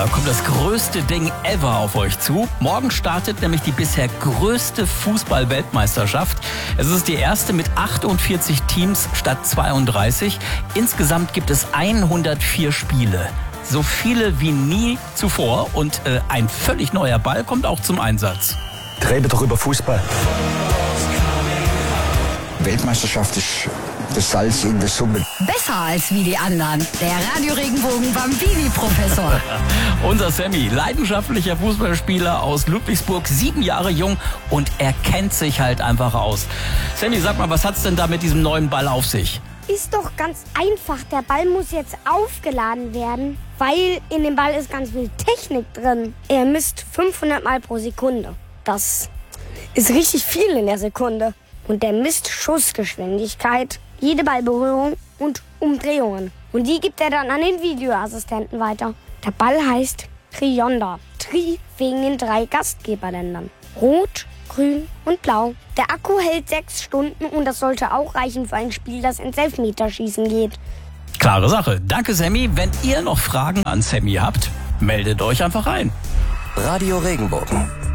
Da kommt das größte Ding ever auf euch zu. Morgen startet nämlich die bisher größte Fußball-Weltmeisterschaft. Es ist die erste mit 48 Teams statt 32. Insgesamt gibt es 104 Spiele. So viele wie nie zuvor. Und ein völlig neuer Ball kommt auch zum Einsatz. Rede doch über Fußball. Weltmeisterschaft ist das Salz in der Suppe. Besser als wie die anderen. Der Radio Regenbogen Bambini-Professor. Unser Sammy, leidenschaftlicher Fußballspieler aus Ludwigsburg, 7 Jahre jung und er kennt sich halt einfach aus. Sammy, sag mal, was hat's denn da mit diesem neuen Ball auf sich? Ist doch ganz einfach. Der Ball muss jetzt aufgeladen werden, weil in dem Ball ist ganz viel Technik drin. Er misst 500 Mal pro Sekunde. Das ist richtig viel in der Sekunde. Und der misst Schussgeschwindigkeit, jede Ballberührung und Umdrehungen. Und die gibt er dann an den Videoassistenten weiter. Der Ball heißt Trionda. Tri wegen den 3 Gastgeberländern. Rot, Grün und Blau. Der Akku hält 6 Stunden und das sollte auch reichen für ein Spiel, das ins Elfmeterschießen geht. Klare Sache. Danke, Sammy. Wenn ihr noch Fragen an Sammy habt, meldet euch einfach ein. Radio Regenbogen.